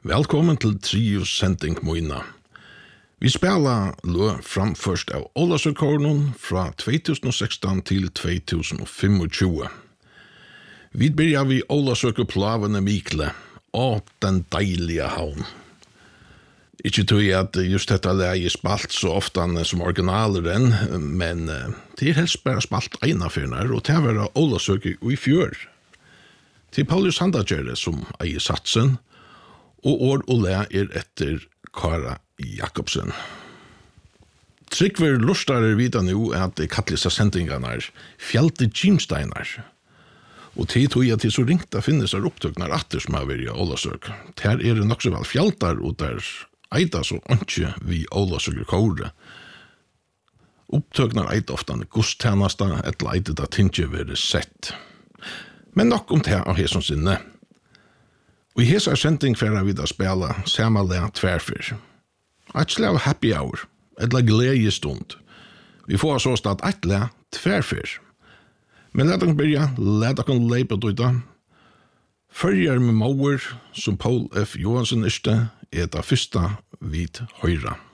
Velkommen til Trio Sending Moina. Vi spelar lø framførst av Ólavsøkåren fra 2016 til 2025. Vi börjar vid Ólavsøkeplavene Mikle og den deilige havn. Ikke tog jeg at just dette leie spalt så ofte som originaleren, men det helst bare spalt ena fyrner, og det var Ólavsøke i fjør. Til Paulus Handagere som eier satsen, og ord og le etter Kara Jakobsen. Tryggver lustare vita nu at det kattlisa sendingarna fjallte Gimsteinar. Og tid tog jeg til så ringta finnes opptøknar atter som har vært i Ólavsøk. Her det nok så vel fjaltar, og der eida så ikke vi Ólavsøker kåre. Opptøknar eida ofta gudstjenesta, et leide da tinge være sett. Men nok om det av hesson sinne. Og i hesa sending færa vi da spela samanlega tverfyr. Et slag happy hour, et lag gledestund. Vi får så stad et slag tverfyr. Men let oss byrja, let oss leipa døyta. Førjar med mauer, som Paul F. Johansen det fyrsta vid høyra.